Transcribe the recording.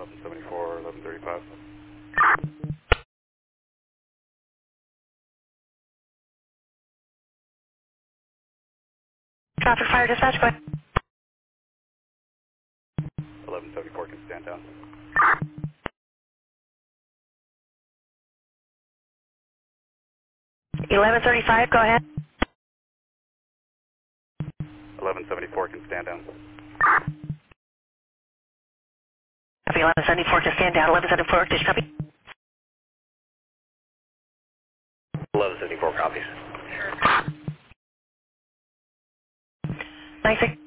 1174, 1135. Traffic fire dispatch, go ahead. 1174 can stand down. 1135, go ahead. 1174 can stand down. Copy, 1174 can stand down. 1174, did you copy? 1174 copies. 96.